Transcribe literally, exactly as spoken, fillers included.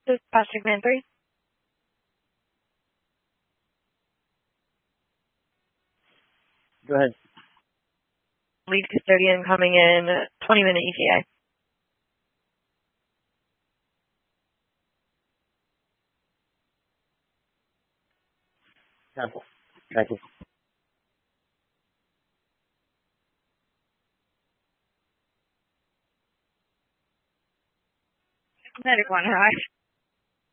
This is Patrick Man three. Go ahead. Lead custodian coming in, twenty minute E T A. Cancel. Thank you. Medic one, right?